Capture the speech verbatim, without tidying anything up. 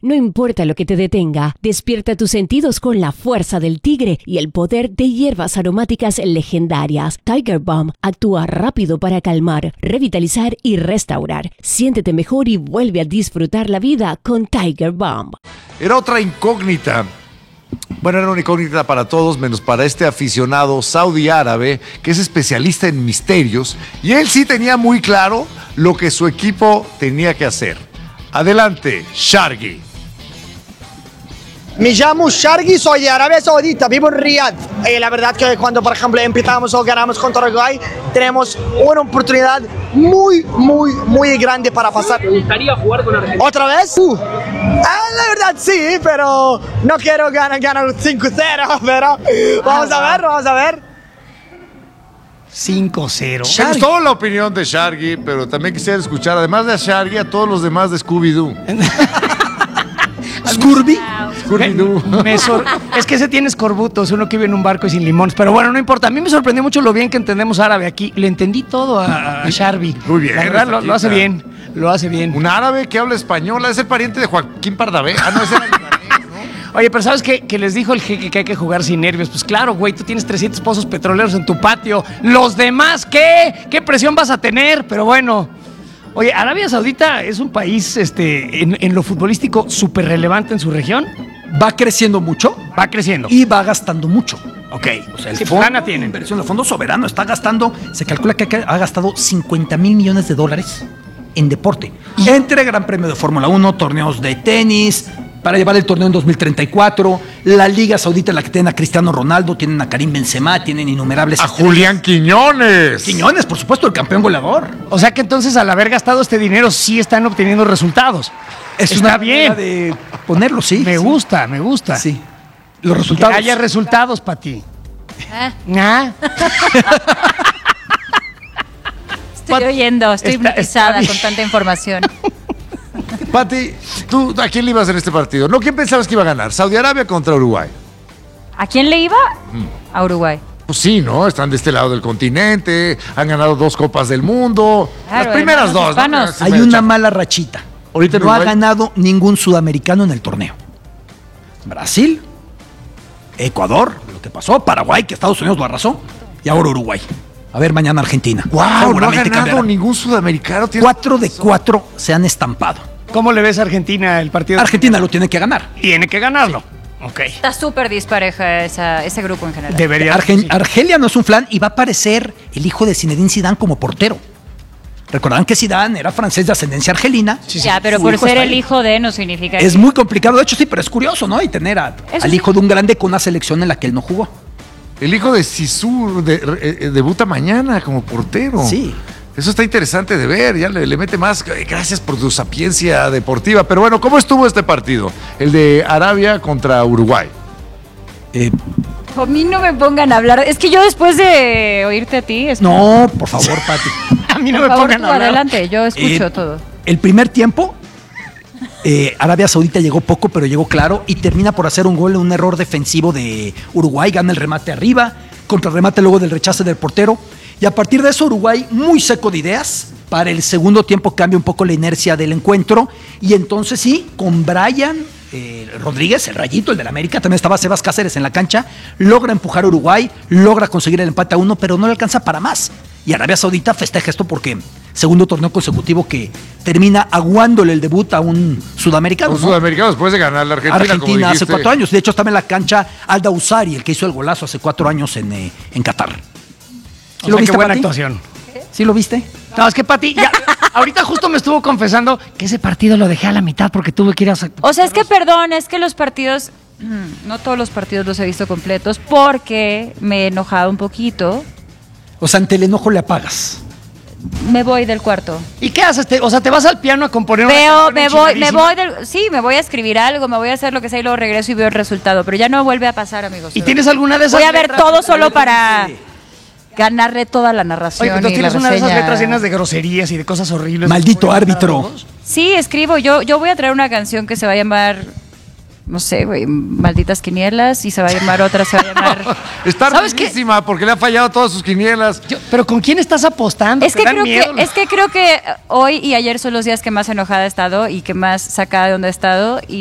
No importa lo que te detenga, despierta tus sentidos con la fuerza del tigre y el poder de hierbas aromáticas legendarias. Tiger Balm actúa rápido para calmar, revitalizar y restaurar. Siéntete mejor y vuelve a disfrutar la vida con Tiger Balm. Era otra incógnita. Bueno, era una incógnita para todos, menos para este aficionado saudí árabe que es especialista en misterios, y él sí tenía muy claro lo que su equipo tenía que hacer. Adelante, Shargi. Me llamo Shargi, soy de Arabia Saudita, vivo en Riyadh. Eh, la verdad que cuando, por ejemplo, empezamos o ganamos contra Uruguay, tenemos una oportunidad muy, muy, muy grande para pasar. ¿Te gustaría jugar con Argentina? ¿Otra vez? Uh. Ah, la verdad sí, pero no quiero ganar, ganar cinco cero, pero vamos a ver, vamos a ver. cinco cero. Me gustó la opinión de Shargi, pero también quisiera escuchar, además de a Shargi, a todos los demás de Scooby-Doo. ¿Scurvy? Scooby-Doo. Me sor- es que ese tiene escorbutos, uno que vive en un barco y sin limones. Pero bueno, no importa. A mí me sorprendió mucho lo bien que entendemos árabe aquí. Le entendí todo a, a Sharvi. Muy bien. La verdad, lo, lo hace bien. Lo hace bien. Un árabe que habla español, es el pariente de Joaquín Pardavé. Ah, no, ese era libanés, ¿no? Oye, pero ¿sabes qué? Que les dijo el jeque que hay que jugar sin nervios. Pues claro, güey, tú tienes trescientos pozos petroleros en tu patio. ¿Los demás qué? ¿Qué presión vas a tener? Pero bueno. Oye, Arabia Saudita es un país este, en, en lo futbolístico súper relevante en su región. Va creciendo mucho. Va creciendo. Y va gastando mucho. Ok. O sea, el Sí, fondo lana tiene. inversión, el fondo soberano está gastando, se calcula que ha gastado cincuenta mil millones de dólares en deporte. Entre Gran Premio de Fórmula uno, torneos de tenis, para llevar el torneo en dos mil treinta y cuatro, la Liga Saudita en la que tienen a Cristiano Ronaldo, tienen a Karim Benzema, tienen innumerables... A estrellas. Julián Quiñones. Quiñones, por supuesto, el campeón goleador. O sea que entonces al haber gastado este dinero sí están obteniendo resultados. Es Está una bien. manera de ponerlo, sí. Me sí. gusta, me gusta. Sí. Los Que resultados. haya resultados para ti. Ah, ¿Ah? estoy oyendo, estoy Está- hipnotizada está con tanta información. Pati, ¿tú a quién le ibas en este partido? ¿No? ¿Quién pensabas que iba a ganar? ¿Saudi Arabia contra Uruguay? ¿A quién le iba? A Uruguay. Pues sí, ¿no? Están de este lado del continente, han ganado dos Copas del Mundo. Claro, las primeras hermanos dos, ¿no? hispanos. Sí Hay me una echa- mala rachita. Ahorita en no ha Uruguay. ganado ningún sudamericano en el torneo. Brasil, Ecuador, lo que pasó, Paraguay, que Estados Unidos lo arrasó, y ahora Uruguay. A ver, mañana Argentina. ¡Wow! No ha Seguramente ganado cambiará. ningún sudamericano. Tienes Cuatro de razón. cuatro se han estampado. ¿Cómo le ves a Argentina el partido? Argentina lo tiene que ganar. Tiene que ganarlo. Ok. Está súper dispareja esa, ese grupo en general. Debería. Argen- sí. Argelia no es un flan y va a aparecer el hijo de Zinedine Zidane como portero. Recordarán que Zidane era francés de ascendencia argelina. Ya, pero Su por hijo ser está el ahí. hijo de no significa Es que- muy complicado, de hecho sí, pero es curioso, ¿no? Y tener a- Eso al sí. hijo de un grande con una selección en la que él no jugó. El hijo de Sisu de- eh, debuta mañana como portero. Sí. Eso está interesante de ver, ya le, le mete más. Gracias por tu sapiencia deportiva. Pero bueno, ¿cómo estuvo este partido? El de Arabia contra Uruguay. Eh, A mí no me pongan a hablar. Es que yo después de oírte a ti... es- no, por favor, Pati. A mí no por me favor, pongan tú a hablar. adelante, yo escucho Eh, todo. El primer tiempo, eh, Arabia Saudita llegó poco, pero llegó claro y termina por hacer un gol, un error defensivo de Uruguay, gana el remate arriba, contrarremate luego del rechace del portero. Y a partir de eso, Uruguay, muy seco de ideas, para el segundo tiempo cambia un poco la inercia del encuentro. Y entonces sí, con Brian eh, Rodríguez, el rayito, el del América, también estaba Sebas Cáceres en la cancha, logra empujar a Uruguay, logra conseguir el empate a uno, pero no le alcanza para más. Y Arabia Saudita festeja esto porque segundo torneo consecutivo que termina aguándole el debut a un sudamericano. Un ¿no? sudamericano después de ganar la Argentina. como Argentina hace dijiste. cuatro años. De hecho, estaba en la cancha Alda Usari, el que hizo el golazo hace cuatro años en, eh, en Qatar. O sea, qué buena Pati? actuación. ¿Sí lo viste? No, es que Pati, ya, ahorita justo me estuvo confesando que ese partido lo dejé a la mitad porque tuve que ir a... O sea, es que perdón, es que los partidos, mm, no todos los partidos los he visto completos porque me he enojado un poquito. O sea, ante el enojo le apagas. Me voy del cuarto. ¿Y qué haces? Te- o sea, te vas al piano a componer una Veo, canción me voy, me enchiladísima? voy del, sí, me voy a escribir algo, me voy a hacer lo que sea y luego regreso y veo el resultado, pero ya no vuelve a pasar, amigos. ¿Y tienes alguna de esas Voy a ver letras? todo solo para ganarle toda la narración. Oye, pero y tienes la una de esas reseña. letras llenas de groserías y de cosas horribles. Maldito ¿Puedes mandar a árbitro. todos? Sí, escribo. Yo, yo voy a traer una canción que se va a llamar, no sé, güey, Malditas Quinielas, y se va a llamar otra, se va a llamar... Está ¿Sabes qué? riquísima porque le ha fallado todas sus quinielas. Yo- pero ¿con quién estás apostando? Es ¿Te que, dan creo miedo? que, es que creo que hoy y ayer son los días que más enojada he estado y que más sacada de donde he estado. Y